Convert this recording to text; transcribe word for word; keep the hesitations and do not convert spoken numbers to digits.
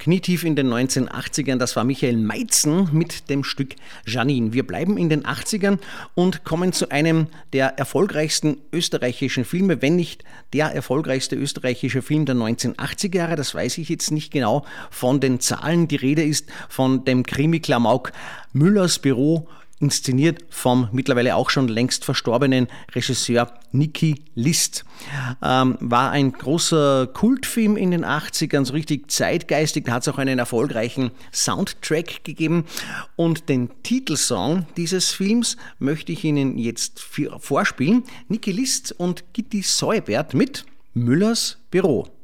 knietief in den neunzehnhundertachtzigern. Das war Michael Meitzen mit dem Stück Janine. Wir bleiben in den achtzigern und kommen zu einem der erfolgreichsten österreichischen Filme, wenn nicht der erfolgreichste österreichische Film der neunzehnhundertachtziger Jahre. Das weiß ich jetzt nicht genau von den Zahlen. Die Rede ist von dem Krimi-Klamauk Müllers Büro, inszeniert vom mittlerweile auch schon längst verstorbenen Regisseur Niki List. Ähm, war ein großer Kultfilm in den achtzigern, so richtig zeitgeistig. Da hat es auch einen erfolgreichen Soundtrack gegeben. Und den Titelsong dieses Films möchte ich Ihnen jetzt vorspielen. Niki List und Gitti Seubert mit Müllers Büro.